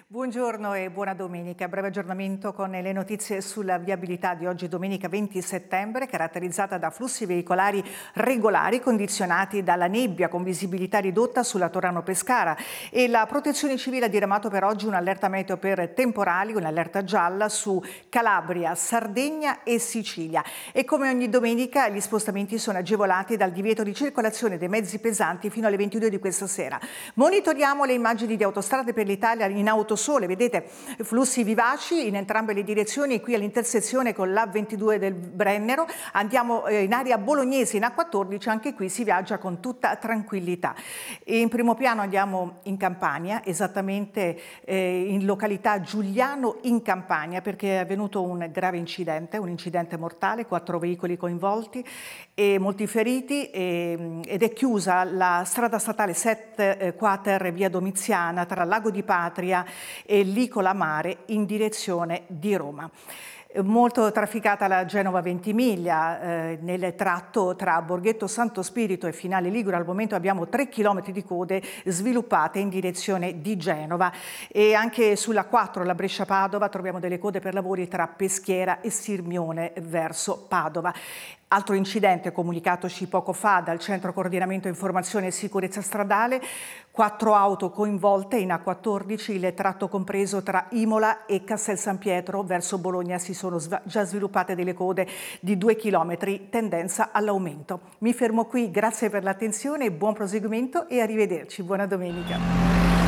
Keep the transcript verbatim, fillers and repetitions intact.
Buongiorno e buona domenica. Breve aggiornamento con le notizie sulla viabilità di oggi domenica venti settembre, caratterizzata da flussi veicolari regolari condizionati dalla nebbia con visibilità ridotta sulla Torano-Pescara, e la Protezione Civile ha diramato per oggi un'allerta meteo per temporali, un'allerta gialla su Calabria, Sardegna e Sicilia. E come ogni domenica gli spostamenti sono agevolati dal divieto di circolazione dei mezzi pesanti fino alle ventidue di questa sera. Monitoriamo le immagini di Autostrade per l'Italia in auto Sole, vedete flussi vivaci in entrambe le direzioni. Qui all'intersezione con l'A ventidue del Brennero andiamo in area bolognese in A quattordici, anche qui si viaggia con tutta tranquillità. E in primo piano andiamo in Campania, esattamente eh, in località Giuliano in Campania, perché è avvenuto un grave incidente, un incidente mortale, quattro veicoli coinvolti e molti feriti, e, ed è chiusa la strada statale sette Quater via Domiziana tra Lago di Patria e Licola Mare in direzione di Roma. Molto trafficata la Genova Ventimiglia, eh, nel tratto tra Borghetto Santo Spirito e Finale Ligure. Al momento abbiamo tre chilometri di code sviluppate in direzione di Genova, e anche sulla quattro, la Brescia-Padova, troviamo delle code per lavori tra Peschiera e Sirmione verso Padova. Altro incidente comunicatoci poco fa dal Centro Coordinamento Informazione e Sicurezza Stradale, quattro auto coinvolte in A quattordici, il tratto compreso tra Imola e Castel San Pietro verso Bologna. Si sono già sviluppate delle code di due chilometri, tendenza all'aumento. Mi fermo qui, grazie per l'attenzione, buon proseguimento e arrivederci, buona domenica.